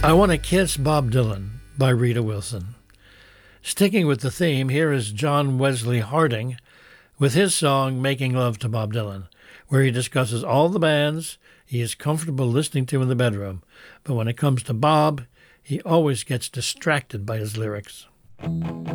I Want to Kiss Bob Dylan by Rita Wilson. Sticking with the theme, here is John Wesley Harding with his song Making Love to Bob Dylan, where he discusses all the bands he is comfortable listening to in the bedroom. But when it comes to Bob, he always gets distracted by his lyrics.